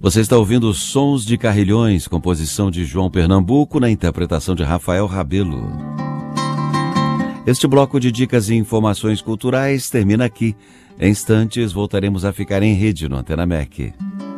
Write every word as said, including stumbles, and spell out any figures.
Você está ouvindo os Sons de Carrilhões, composição de João Pernambuco, na interpretação de Rafael Rabelo. Este bloco de dicas e informações culturais termina aqui. Em instantes, voltaremos a ficar em rede no Antena M E C.